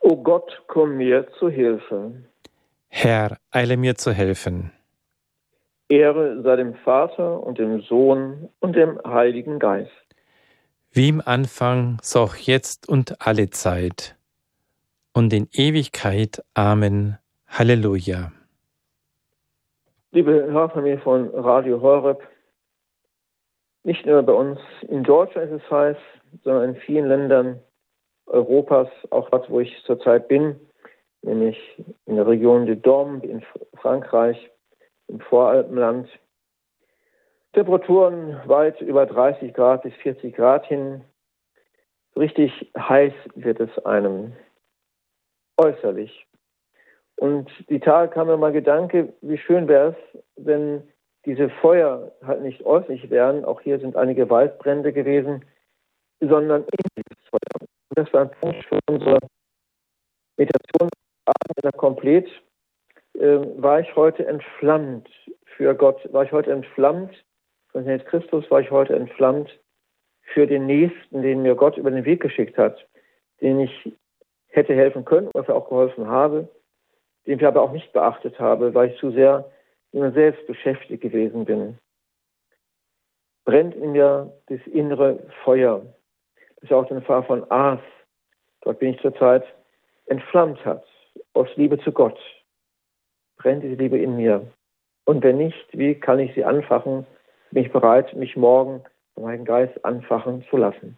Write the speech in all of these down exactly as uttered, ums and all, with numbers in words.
O Gott, komm mir zu Hilfe. Herr, eile mir zu helfen. Ehre sei dem Vater und dem Sohn und dem Heiligen Geist. Wie im Anfang, so auch jetzt und alle Zeit. Und in Ewigkeit. Amen. Halleluja. Liebe Hörfamilie von Radio Horeb, nicht nur bei uns in Deutschland ist es heiß, sondern in vielen Ländern Europas, auch dort, wo ich zurzeit bin, nämlich in der Region de Dombes in Frankreich, im Voralpenland. Temperaturen weit über dreißig Grad bis vierzig Grad hin. Richtig heiß wird es einem äußerlich. Und die Tage kam mir mal Gedanke, wie schön wäre es, wenn diese Feuer halt nicht äußerlich wären. Auch hier sind einige Waldbrände gewesen, sondern innerliches Feuer. Und das war ein Punkt für unsere Meditation. Komplett äh, war ich heute entflammt für Gott, war ich heute entflammt von Jesus Christus, war ich heute entflammt für den Nächsten, den mir Gott über den Weg geschickt hat, den ich hätte helfen können, oder auch geholfen habe, den ich aber auch nicht beachtet habe, weil ich zu sehr mit mir selbst beschäftigt gewesen bin. Brennt in mir das innere Feuer, das auch den Pfarrer von Aas, dort bin ich zurzeit, entflammt hat, aus Liebe zu Gott. Brennt diese Liebe in mir? Und wenn nicht, wie kann ich sie anfachen? Bin ich bereit, mich morgen von meinem Geist anfachen zu lassen?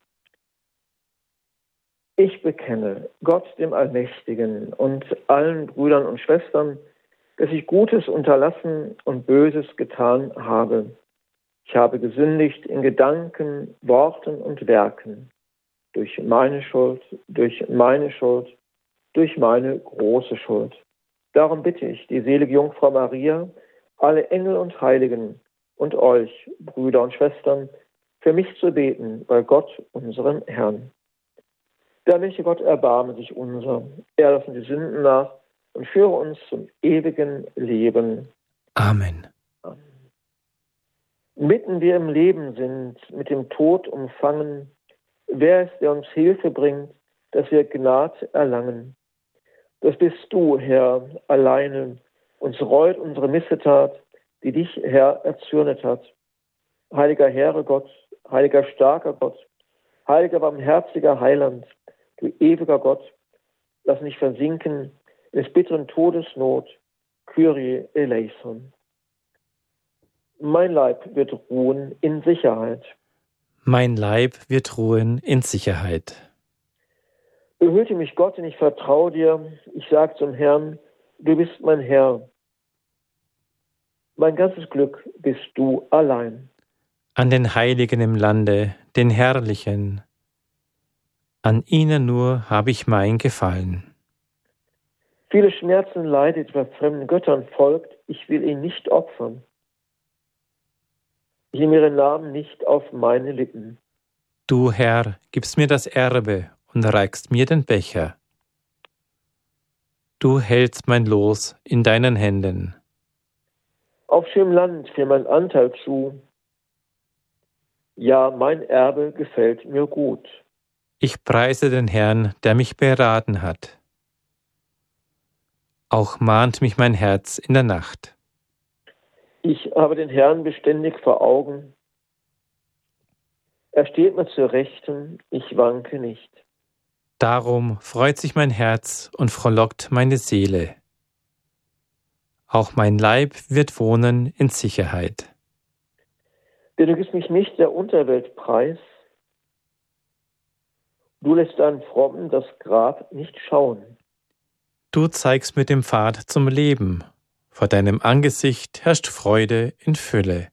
Ich bekenne Gott, dem Allmächtigen, und allen Brüdern und Schwestern, dass ich Gutes unterlassen und Böses getan habe. Ich habe gesündigt in Gedanken, Worten und Werken. Durch meine Schuld, durch meine Schuld, durch meine große Schuld. Darum bitte ich die selige Jungfrau Maria, alle Engel und Heiligen und euch, Brüder und Schwestern, für mich zu beten bei Gott, unserem Herrn. Da möchte Gott erbarmen sich unser, er lasse die Sünden nach und führe uns zum ewigen Leben. Amen. Amen. Mitten wir im Leben sind, mit dem Tod umfangen, wer ist, der uns Hilfe bringt, dass wir Gnade erlangen? Das bist du, Herr, alleine. Uns reut unsere Missetat, die dich, Herr, erzürnet hat. Heiliger Herr Gott, heiliger starker Gott, heiliger barmherziger Heiland, du ewiger Gott, lass mich versinken in des bitteren Todes Not. Kyrie eleison. Mein Leib wird ruhen in Sicherheit. Mein Leib wird ruhen in Sicherheit. Behüte mich Gott, und ich vertraue dir. Ich sage zum Herrn, du bist mein Herr. Mein ganzes Glück bist du allein. An den Heiligen im Lande, den Herrlichen, an ihnen nur habe ich mein Gefallen. Viele Schmerzen leidet, wer fremden Göttern folgt, ich will ihn nicht opfern. Ich nehme ihren Namen nicht auf meine Lippen. Du, Herr, gibst mir das Erbe und reichst mir den Becher. Du hältst mein Los in deinen Händen. Auf schönem Land fiel mein Anteil zu. Ja, mein Erbe gefällt mir gut. Ich preise den Herrn, der mich beraten hat. Auch mahnt mich mein Herz in der Nacht. Ich habe den Herrn beständig vor Augen. Er steht mir zur Rechten, ich wanke nicht. Darum freut sich mein Herz und frohlockt meine Seele. Auch mein Leib wird wohnen in Sicherheit. Denn du gibst mich nicht der Unterwelt preis. Du lässt deinen Frommen das Grab nicht schauen. Du zeigst mir den Pfad zum Leben. Vor deinem Angesicht herrscht Freude in Fülle.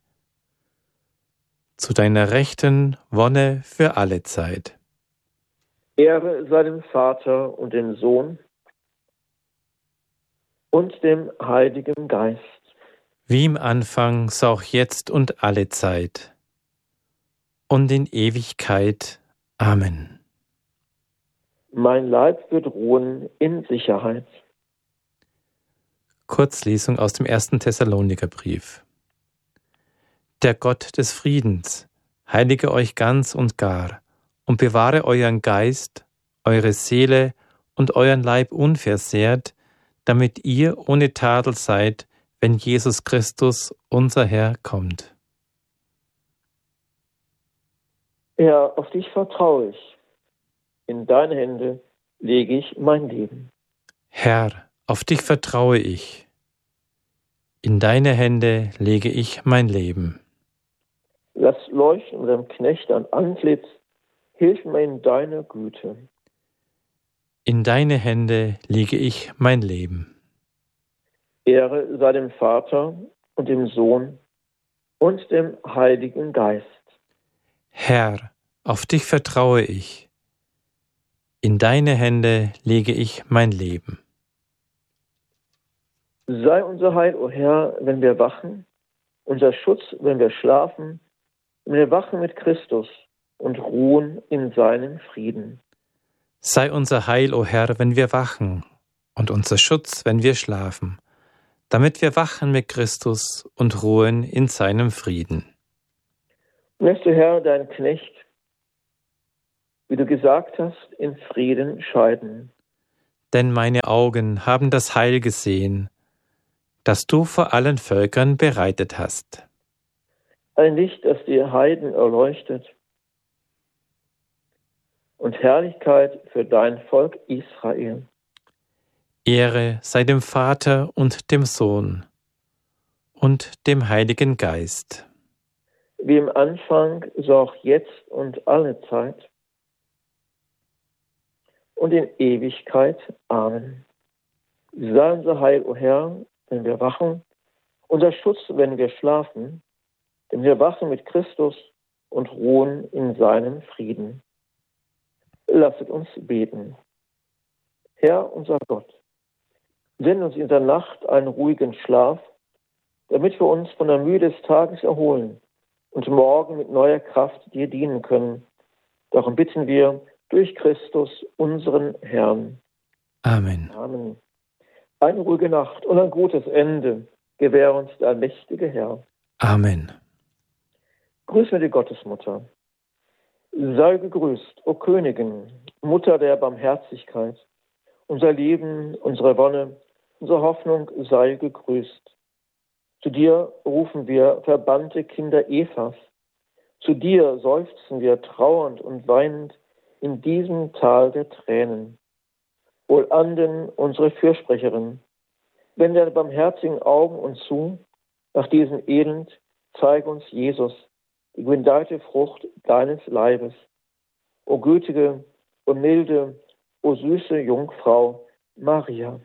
Zu deiner Rechten Wonne für alle Zeit. Ehre sei dem Vater und dem Sohn und dem Heiligen Geist. Wie im Anfang, so auch jetzt und alle Zeit. Und in Ewigkeit. Amen. Mein Leib wird ruhen in Sicherheit. Kurzlesung aus dem ersten Thessalonikerbrief. Der Gott des Friedens heilige euch ganz und gar und bewahre euren Geist, eure Seele und euren Leib unversehrt, damit ihr ohne Tadel seid, wenn Jesus Christus, unser Herr, kommt. Herr, auf dich vertraue ich. In deine Hände lege ich mein Leben. Herr, auf dich vertraue ich. In deine Hände lege ich mein Leben. Lass leuchten deinem Knecht an Antlitz, hilf mir in deiner Güte. In deine Hände lege ich mein Leben. Ehre sei dem Vater und dem Sohn und dem Heiligen Geist. Herr, auf dich vertraue ich. In deine Hände lege ich mein Leben. Sei unser Heil, o Herr, wenn wir wachen, unser Schutz, wenn wir schlafen, wenn wir wachen mit Christus und ruhen in seinem Frieden. Sei unser Heil, o Herr, wenn wir wachen, und unser Schutz, wenn wir schlafen, damit wir wachen mit Christus und ruhen in seinem Frieden. Lässt du, Herr, dein Knecht, wie du gesagt hast, in Frieden scheiden. Denn meine Augen haben das Heil gesehen, das du vor allen Völkern bereitet hast. Ein Licht, das die Heiden erleuchtet und Herrlichkeit für dein Volk Israel. Ehre sei dem Vater und dem Sohn und dem Heiligen Geist. Wie im Anfang, so auch jetzt und alle Zeit und in Ewigkeit. Amen. Sei unser Heil, o Herr, wenn wir wachen, unser Schutz, wenn wir schlafen, denn wir wachen mit Christus und ruhen in seinem Frieden. Lasset uns beten. Herr, unser Gott, sende uns in der Nacht einen ruhigen Schlaf, damit wir uns von der Mühe des Tages erholen und morgen mit neuer Kraft dir dienen können. Darum bitten wir durch Christus, unseren Herrn. Amen. Amen. Eine ruhige Nacht und ein gutes Ende gewähre uns der allmächtige Herr. Amen. Grüß mir die Gottesmutter. Sei gegrüßt, o Königin, Mutter der Barmherzigkeit. Unser Leben, unsere Wonne, unsere Hoffnung sei gegrüßt. Zu dir rufen wir verbannte Kinder Evas. Zu dir seufzen wir trauernd und weinend in diesem Tal der Tränen. Wohlanden, unsere Fürsprecherin, wende deine barmherzigen Augen uns zu, nach diesem Elend zeige uns Jesus, die gebenedikte Frucht deines Leibes. O gütige, o milde, o süße Jungfrau Maria.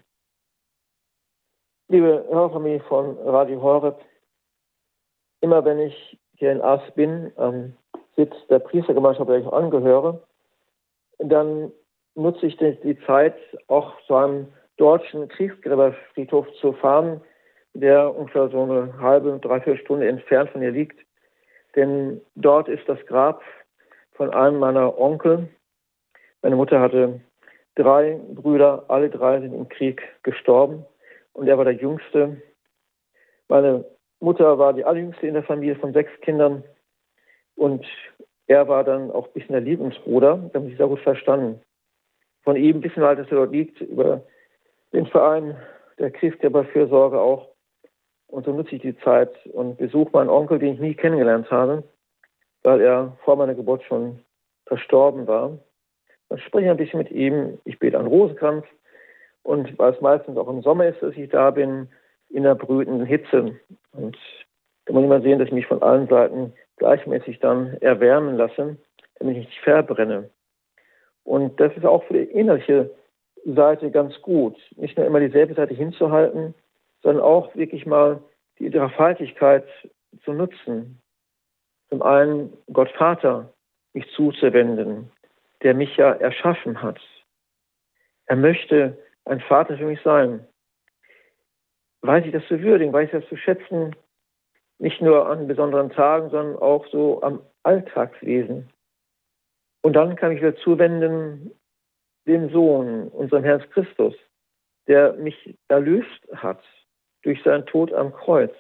Liebe Hörfamilie von Radio Horeb, immer wenn ich hier in Ars bin, am Sitz der Priestergemeinschaft, der ich auch angehöre, dann nutze ich die Zeit, auch zu einem deutschen Kriegsgräberfriedhof zu fahren, der ungefähr so eine halbe, dreiviertel Stunde entfernt von hier liegt. Denn dort ist das Grab von einem meiner Onkel. Meine Mutter hatte drei Brüder, alle drei sind im Krieg gestorben und er war der Jüngste. Meine Mutter war die Allerjüngste in der Familie von sechs Kindern und er war dann auch ein bisschen der Lieblingsbruder, wir haben sich sehr gut verstanden. Von ihm wissen wir halt, dass er dort liegt, über den Verein der Kriegsgräberfürsorge auch. Und so nutze ich die Zeit und besuche meinen Onkel, den ich nie kennengelernt habe, weil er vor meiner Geburt schon verstorben war. Dann spreche ich ein bisschen mit ihm, ich bete einen Rosenkranz und weil es meistens auch im Sommer ist, dass ich da bin, in der brütenden Hitze. Und da muss ich mal sehen, dass ich mich von allen Seiten gleichmäßig dann erwärmen lasse, damit ich nicht verbrenne. Und das ist auch für die innerliche Seite ganz gut, nicht nur immer dieselbe Seite hinzuhalten, sondern auch wirklich mal die Dreifaltigkeit zu nutzen. Zum einen Gott Vater mich zuzuwenden, der mich ja erschaffen hat. Er möchte ein Vater für mich sein. Weiß ich das zu würdigen, weiß ich das zu schätzen, nicht nur an besonderen Tagen, sondern auch so am Alltagswesen. Und dann kann ich wieder zuwenden dem Sohn, unserem Herrn Christus, der mich erlöst hat durch seinen Tod am Kreuz.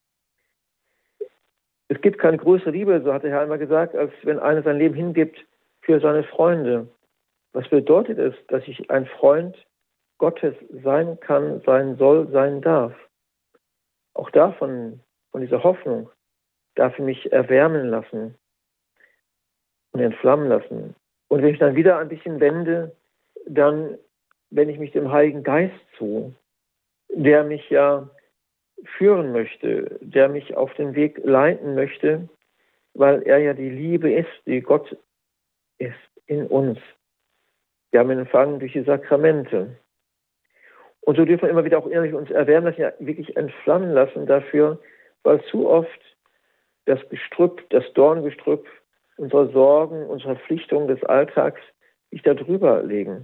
Es gibt keine größere Liebe, so hat der Herr einmal gesagt, als wenn einer sein Leben hingibt für seine Freunde. Was bedeutet es, dass ich ein Freund Gottes sein kann, sein soll, sein darf? Auch davon, von dieser Hoffnung, darf ich mich erwärmen lassen und entflammen lassen. Und wenn ich dann wieder ein bisschen wende, dann wende ich mich dem Heiligen Geist zu, der mich ja führen möchte, der mich auf den Weg leiten möchte, weil er ja die Liebe ist, die Gott ist in uns. Wir haben ihn empfangen durch die Sakramente. Und so dürfen wir immer wieder auch innerlich uns erwärmen lassen, ja wirklich entflammen lassen dafür, weil zu oft das Gestrüpp, das Dorngestrüpp unserer Sorgen, unserer Verpflichtungen des Alltags sich da drüber legen.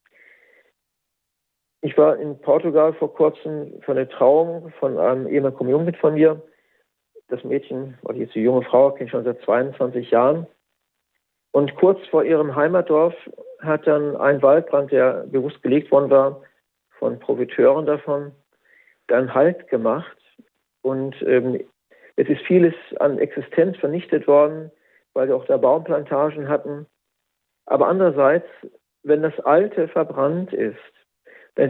Ich war in Portugal vor kurzem für eine Trauung von einem ehemaligen Kommunionmitglied von mir. Das Mädchen, oder jetzt die junge Frau, kenne ich schon seit zweiundzwanzig Jahren. Und kurz vor ihrem Heimatdorf hat dann ein Waldbrand, der bewusst gelegt worden war, von Profiteuren davon, dann Halt gemacht. Und ähm, es ist vieles an Existenz vernichtet worden, weil wir auch da Baumplantagen hatten. Aber andererseits, wenn das Alte verbrannt ist,